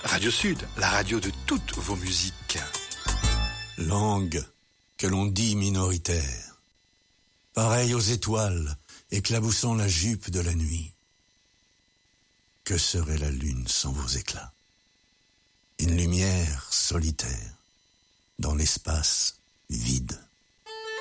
Radio Sud, la radio de toutes vos musiques. Langue que l'on dit minoritaire, pareille aux étoiles éclaboussant la jupe de la nuit. Que serait la lune sans vos éclats? Une lumière solitaire dans l'espace vide.